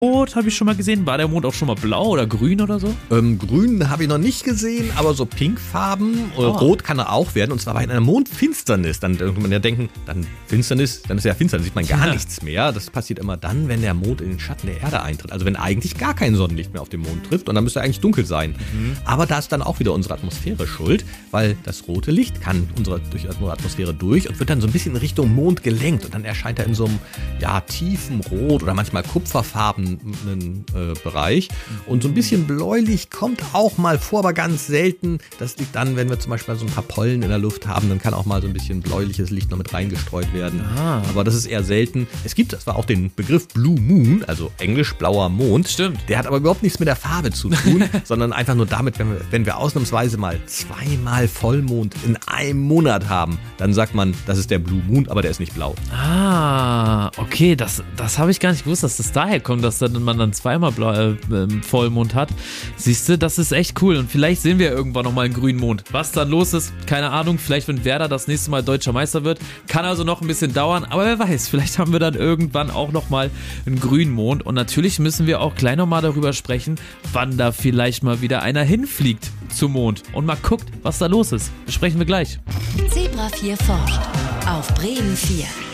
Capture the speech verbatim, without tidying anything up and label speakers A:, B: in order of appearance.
A: Rot habe ich schon mal gesehen. War der Mond auch schon mal blau oder grün oder so?
B: Ähm, grün habe ich noch nicht gesehen, aber so pinkfarben. Oh. Rot kann er auch werden. Und zwar bei einer Mondfinsternis. Dann könnte man ja denken, dann Finsternis, dann ist ja finster, dann sieht man gar ja. nichts mehr. Das passiert immer dann, wenn der Mond in den Schatten der Erde eintritt. Also wenn eigentlich gar kein Sonnenlicht mehr auf den Mond trifft. Und dann müsste er eigentlich dunkel sein. Mhm. Aber da ist dann auch wieder unsere Atmosphäre schuld, weil das rote Licht kann unsere, durch unsere Atmosphäre durch und wird dann so ein bisschen in Richtung Mond gelenkt. Und dann erscheint er in so einem ja, tiefen Rot oder manchmal kupferfarbenen äh, Bereich. Und so ein bisschen bläulich kommt auch mal vor, aber ganz selten. Das liegt dann, wenn wir zum Beispiel so ein paar Pollen in der Luft haben, dann kann auch mal so ein bisschen bläuliches Licht noch mit reingestreut werden. Ah. Aber das ist eher selten. Es gibt zwar auch den Begriff Blue Moon, also englisch blauer Mond.
A: Stimmt.
B: Der hat aber überhaupt nichts mit der Farbe zu tun, sondern einfach nur damit, wenn wir, wenn wir ausnahmsweise mal zweimal Vollmond in einem Monat haben, dann sagt man, das ist der Blue Moon, aber der ist nicht blau.
A: Ah, okay, das, das habe ich gar nicht gewusst, dass das daher kommt, dass dann, man dann zweimal blau, äh, Vollmond hat. Siehst du, das ist echt cool und vielleicht sehen wir irgendwann nochmal einen grünen Mond. Was dann los ist, keine Ahnung, vielleicht wenn Werder das nächste Mal deutscher Meister wird, kann also noch ein bisschen dauern, aber wer weiß, vielleicht haben wir dann irgendwann auch nochmal einen grünen Mond und natürlich müssen wir auch gleich nochmal darüber sprechen, wann da vielleicht mal wieder einer hinfliegt zum Mond und mal guckt, was da los ist. Besprechen wir gleich.
C: Zebra vier forscht auf Bremen vier.